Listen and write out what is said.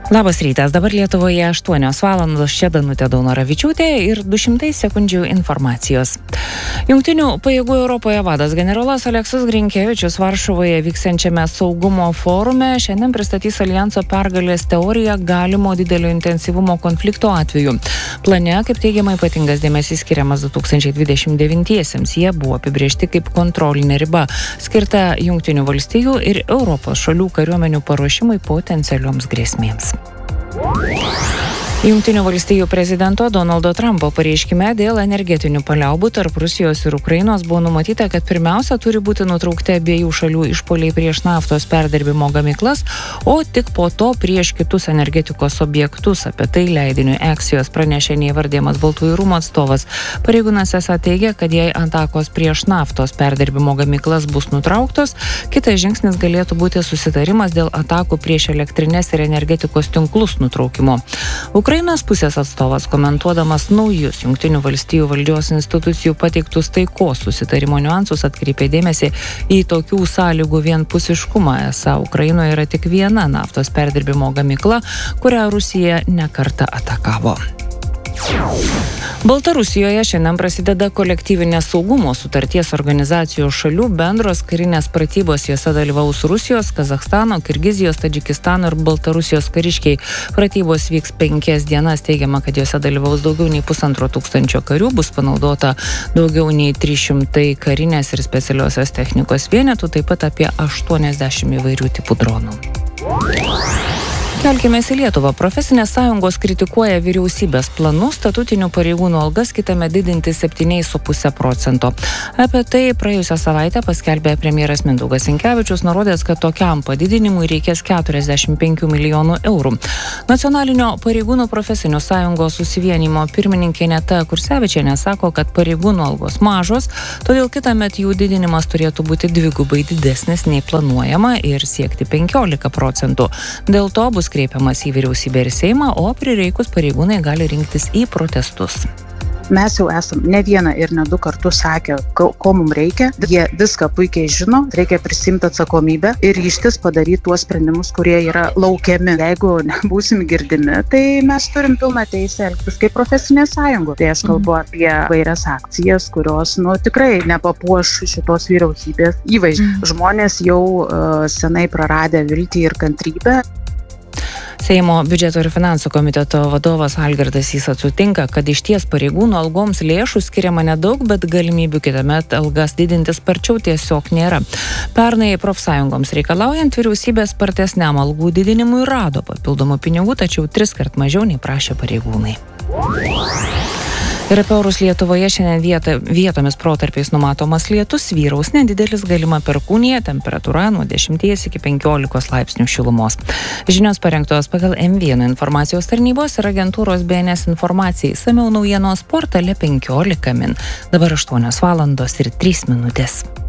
Labas rytas, dabar Lietuvoje 8 valandos, čia Danutė Daunoravičiūtė ir 200 sekundžių informacijos. Jungtinių pajėgų Europoje vadas generolas Aleksas Grinkevičius Varšuvoje vyksiančiame saugumo forume šiandien pristatys alijanso pergalės teoriją galimo didelio intensyvumo konflikto atveju. Plane, kaip teigiama, ypatingas dėmesys skiriamas 2029-iesiems. Jie buvo apibrėžti kaip kontrolinė riba, skirta Jungtinių valstijų ir Europos šalių kariuomenių paruošimui potencialioms grėsmėms. Jungtinių valstijų prezidento Donaldo Trumpo pareiškime dėl energetinių paliaubų tarp Rusijos ir Ukrainos buvo numatyta, kad pirmiausia turi būti nutraukti abiejų šalių išpuoliai prieš naftos perdirbimo gamyklas, o tik po to prieš kitus energetikos objektus. Apie tai leidiniui Axios pranešė neįvardėjamas Baltųjų rūmų atstovas. Pareigūnas esą teigia, kad jei atakos prieš naftos perdirbimo gamyklas bus nutrauktos, kitas žingsnis galėtų būti susitarimas dėl atakų prieš elektrinės ir energetikos tinklus nutraukimo. Ukrainos pusės atstovas, komentuodamas naujus Jungtinių valstijų valdžios institucijų pateiktus taikos susitarimo niuansus, atkreipė dėmesį į tokių sąlygų vienpusiškumą. Esą Ukrainoje yra tik viena naftos perdirbimo gamykla, kurią Rusija nekartą atakavo. Baltarusijoje šiandien prasideda kolektyvinės saugumo sutarties organizacijos šalių bendros karinės pratybos. Jose dalyvaus Rusijos, Kazachstano, Kirgizijos, Tadžikistano ir Baltarusijos kariškiai. Pratybos vyks 5 dienas. Teigiama, kad jose dalyvaus daugiau nei 1500 karių, bus panaudota daugiau nei 300 karinės ir specialiosios technikos vienetų, taip pat apie 80 įvairių tipų dronų. Kelkimės į Lietuvą. Profesinės sąjungos kritikuoja vyriausybės planus statutinių pareigūnų algas kitame didinti 7,5%. Apie tai praėjusią savaitę paskelbė premjeras Mindaugas Sinkevičius, nurodęs, kad tokiam padidinimui reikės 45 milijonų eurų. Nacionalinio pareigūnų profesinių sąjungos susivienijimo pirmininkė Ineta Kursevičienė sako, kad pareigūnų algos mažos, todėl kitąmet jų didinimas turėtų būti dvigubai didesnis nei planuojama ir siekti 15%. Dėl to bus kreipiamas į vyriausybę ir Seimą, o prireikus pareigūnai gali rinktis į protestus. Mes jau esam ne vieną ir ne du kartus sakę, ko mums reikia. Jie viską puikiai žino, reikia prisimti atsakomybę ir ryžtis padaryti tuos sprendimus, kurie yra laukiami. Jeigu nebūsim girdimi, tai mes turim pilną teisę elgtis kaip profesinė sąjunga. Tai aš kalbu apie vairias akcijas, kurios tikrai nepapuoš šitos vyriausybės įvaizdžio. Žmonės jau senai praradę viltį ir kantrybę. Seimo biudžeto ir finansų komiteto vadovas Algirdas Sysas sutinka, kad išties pareigūnų algoms lėšų skiriama nedaug, bet galimybių kitąmet algas didinti sparčiau tiesiog nėra. Pernai profsąjungoms reikalaujant vyriausybės spartesniam algų didinimui rado papildomų pinigų, tačiau 3 kart mažiau nei prašė pareigūnai. Ir apie orus Lietuvoje šiandien vietomis protarpiais numatomas lietus, vyraus nedidelis, galima perkūnija, temperatūra nuo 10 iki 15 laipsnių šilumos. Žinios parengtos pagal M1 informacijos tarnybos ir agentūros BNS informacijai. Išsamiau naujienos portale 15 min. Dabar 8 valandos ir 3 minutės.